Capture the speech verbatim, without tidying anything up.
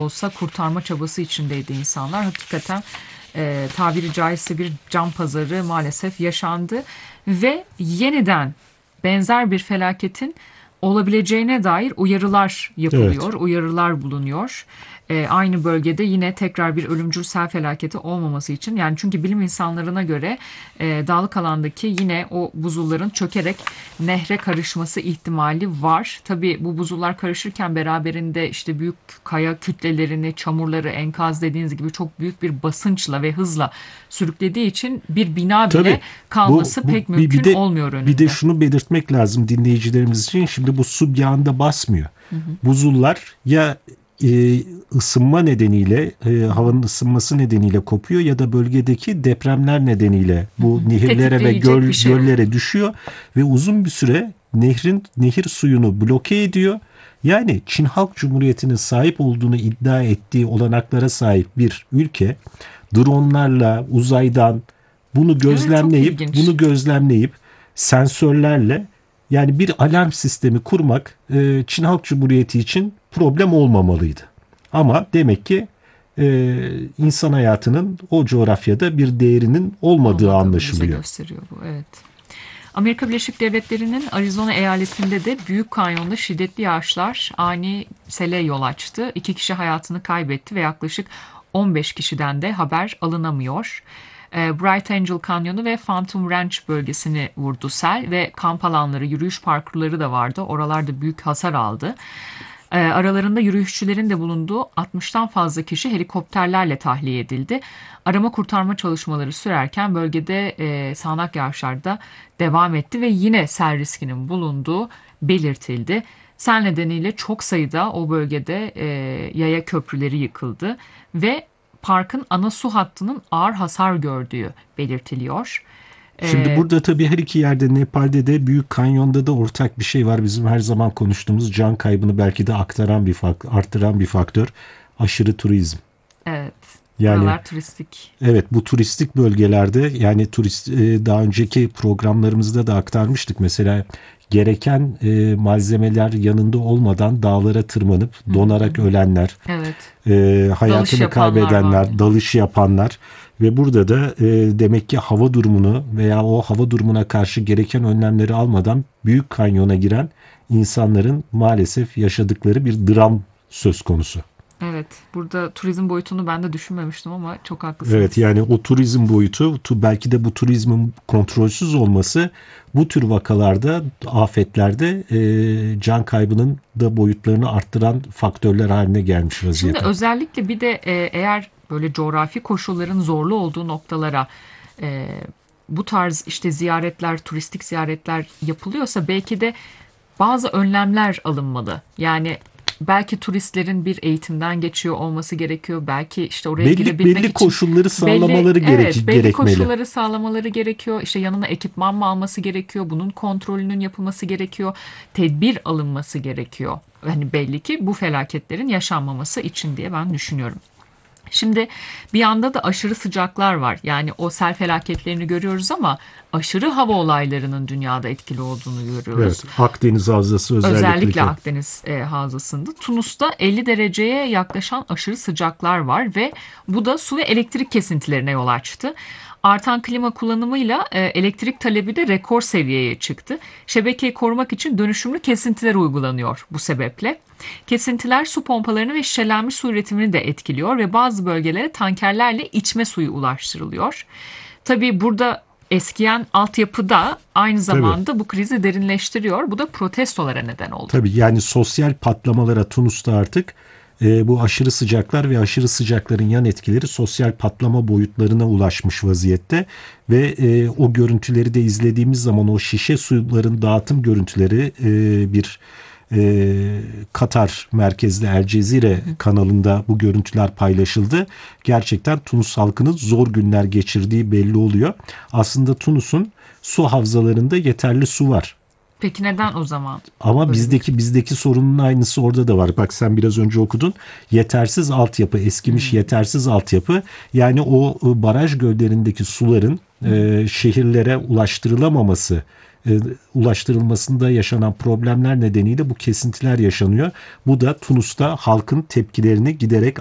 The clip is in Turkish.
olsa kurtarma çabası içindeydi insanlar. Hakikaten e, tabiri caizse bir can pazarı maalesef yaşandı ve yeniden benzer bir felaketin olabileceğine dair uyarılar Evet. yapılıyor, uyarılar bulunuyor. E, aynı bölgede yine tekrar bir ölümcül sel felaketi olmaması için, yani çünkü bilim insanlarına göre e, dağlık alandaki yine o buzulların çökerek nehre karışması ihtimali var. Tabii bu buzullar karışırken beraberinde işte büyük kaya kütlelerini, çamurları, enkaz dediğiniz gibi çok büyük bir basınçla ve hızla sürüklediği için bir bina Tabii bile bu, kalması bu pek bir, bir mümkün de olmuyor bir de önünde. şunu belirtmek lazım dinleyicilerimiz için. Şimdi bu su bir anda basmıyor. Hı hı, Buzullar ya e, ısınma nedeniyle, e, hı hı, havanın ısınması nedeniyle kopuyor ya da bölgedeki depremler nedeniyle hı hı. bu nehirlere ve Tetikleyecek göl, bir şey oluyor. göllere düşüyor ve uzun bir süre nehrin nehir suyunu bloke ediyor. Yani Çin Halk Cumhuriyeti'nin sahip olduğunu iddia ettiği olanaklara sahip bir ülke dronlarla uzaydan bunu Evet, çok gözlemleyip ilginç. bunu gözlemleyip sensörlerle yani bir alarm sistemi kurmak e, Çin Halk Cumhuriyeti için problem olmamalıydı. Ama demek ki e, insan hayatının o coğrafyada bir değerinin olmadığı Olmadığını bize anlaşılıyor. gösteriyor bu. Evet. Amerika Birleşik Devletleri'nin Arizona eyaletinde de Büyük Kanyon'da şiddetli yağışlar ani sele yol açtı. İki kişi hayatını kaybetti ve yaklaşık on beş kişiden de haber alınamıyor. Ee, Bright Angel Kanyonu ve Phantom Ranch bölgesini vurdu sel ve kamp alanları, yürüyüş parkurları da vardı. Oralarda büyük hasar aldı. Ee, aralarında yürüyüşçülerin de bulunduğu altmıştan fazla kişi helikopterlerle tahliye edildi. Arama kurtarma çalışmaları sürerken bölgede e, sağanak yağışlar da devam etti ve yine sel riskinin bulunduğu belirtildi. Sel nedeniyle çok sayıda o bölgede e, yaya köprüleri yıkıldı ve parkın ana su hattının ağır hasar gördüğü belirtiliyor. Şimdi E, burada tabii her iki yerde Nepal'de de Büyük Kanyon'da da ortak bir şey var. Bizim her zaman konuştuğumuz can kaybını belki de aktaran bir faktör, arttıran bir faktör. Aşırı turizm. evet, Yani buralar turistik. evet bu turistik bölgelerde yani turist e, daha önceki programlarımızda da aktarmıştık. Mesela gereken e, malzemeler yanında olmadan dağlara tırmanıp Hı hı hı. donarak ölenler, Evet, e, dalış hayatını yapanlar vardı. kaybedenler, dalış yapanlar ve burada da e, demek ki hava durumunu veya o hava durumuna karşı gereken önlemleri almadan Büyük Kanyon'a giren insanların maalesef yaşadıkları bir dram söz konusu. Evet, burada turizm boyutunu ben de düşünmemiştim ama çok Evet haklısınız. yani o turizm boyutu tu- belki de bu turizmin kontrolsüz olması bu tür vakalarda afetlerde e, can kaybının da boyutlarını arttıran faktörler haline gelmiş Şimdi vaziyette. özellikle bir de e, eğer böyle coğrafi koşulların zorlu olduğu noktalara e, bu tarz işte ziyaretler, turistik ziyaretler yapılıyorsa belki de bazı önlemler alınmalı. Yani belki turistlerin bir eğitimden geçiyor olması gerekiyor. Belki işte oraya Belli girebilmek belli için koşulları belli, sağlamaları gerek evet, belli gerekmeli. koşulları sağlamaları gerekiyor. İşte yanına ekipman mı alması gerekiyor? Bunun kontrolünün yapılması gerekiyor. Tedbir alınması gerekiyor. Hani belli ki bu felaketlerin yaşanmaması için diye ben düşünüyorum. Şimdi bir yanda da aşırı sıcaklar var. Yani o sel felaketlerini görüyoruz ama aşırı hava olaylarının dünyada etkili olduğunu görüyoruz. Evet, Akdeniz Havzası özellikle Özellikle ki. Akdeniz e, havzasında. Tunus'ta elli dereceye yaklaşan aşırı sıcaklar var ve bu da su ve elektrik kesintilerine yol açtı. Artan klima kullanımıyla e, elektrik talebi de rekor seviyeye çıktı. Şebekeyi korumak için dönüşümlü kesintiler uygulanıyor bu sebeple. Kesintiler su pompalarını ve şişelenmiş su üretimini de etkiliyor ve bazı bölgelere tankerlerle içme suyu ulaştırılıyor. Tabii burada eskiyen altyapı da aynı Tabii. zamanda bu krizi derinleştiriyor. Bu da protestolara neden oldu. Tabii yani sosyal patlamalara Tunus'ta artık e, bu aşırı sıcaklar ve aşırı sıcakların yan etkileri sosyal patlama boyutlarına ulaşmış vaziyette ve e, o görüntüleri de izlediğimiz zaman o şişe suların dağıtım görüntüleri e, bir e, Katar merkezli El Cezire kanalında bu görüntüler paylaşıldı. Gerçekten Tunus halkının zor günler geçirdiği belli oluyor. Aslında Tunus'un su havzalarında yeterli su var. Peki neden o zaman Ama böyle bir bizdeki kriz? bizdeki sorunun aynısı orada da var. Bak sen biraz önce okudun. Yetersiz altyapı, eskimiş Hmm. yetersiz altyapı. Yani o baraj göllerindeki suların e, şehirlere ulaştırılamaması e, ulaştırılmasında yaşanan problemler nedeniyle bu kesintiler yaşanıyor. Bu da Tunus'ta halkın tepkilerini giderek